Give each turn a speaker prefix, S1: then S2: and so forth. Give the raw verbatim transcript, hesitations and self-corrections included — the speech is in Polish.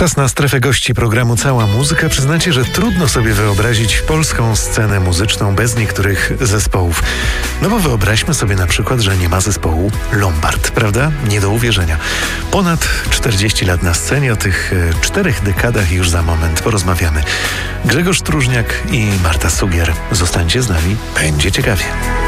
S1: Czas na strefę gości programu Cała Muzyka. Przyznacie, że trudno sobie wyobrazić polską scenę muzyczną bez niektórych zespołów. No bo wyobraźmy sobie na przykład, że nie ma zespołu Lombard, prawda? Nie do uwierzenia. Ponad czterdzieści lat na scenie, o tych czterech dekadach już za moment porozmawiamy. Grzegorz Stróżniak i Marta Sugier. Zostańcie z nami, będzie ciekawie.